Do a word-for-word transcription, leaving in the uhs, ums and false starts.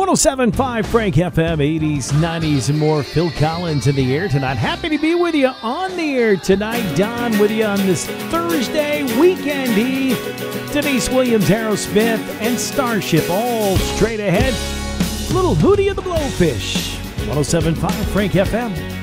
oh seven point five Frank F M, eighties, nineties, and more. Phil Collins in the air tonight. Happy to be with you on the air tonight. Don with you on this Thursday weekend eve. Denise Williams, Aerosmith, and Starship all straight ahead. Little Hootie of the Blowfish. one oh seven point five Frank F M.